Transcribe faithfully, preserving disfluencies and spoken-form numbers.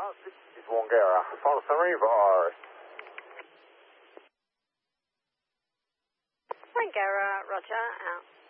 this is Wangara. Final summary of R. Wangara, roger, out.